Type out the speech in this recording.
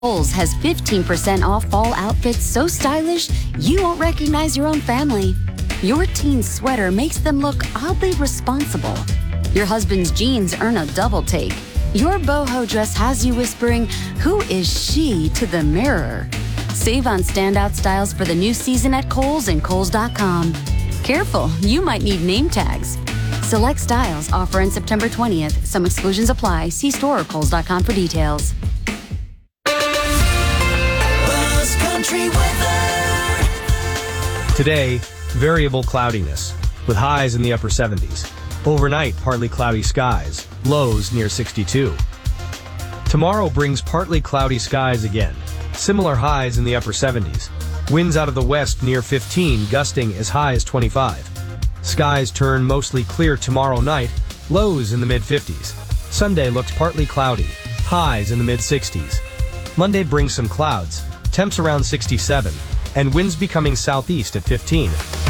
Kohl's has 15% off fall outfits so stylish you won't recognize your own family. Your teen's sweater makes them look oddly responsible. Your husband's jeans earn a double take. Your boho dress has you whispering, "Who is she?" to the mirror. Save on standout styles for the new season at Kohl's and Kohls.com. Careful, you might need name tags. Select styles offer on September 20th. Some exclusions apply. See store or Kohls.com for details. Today, variable cloudiness, with highs in the upper 70s. Overnight, partly cloudy skies, lows near 62. Tomorrow brings partly cloudy skies again, similar highs in the upper 70s. Winds out of the west near 15, gusting as high as 25. Skies turn mostly clear tomorrow night, lows in the mid-50s. Sunday looks partly cloudy, highs in the mid-60s. Monday brings some clouds, temps around 67, and winds becoming southeast at 15.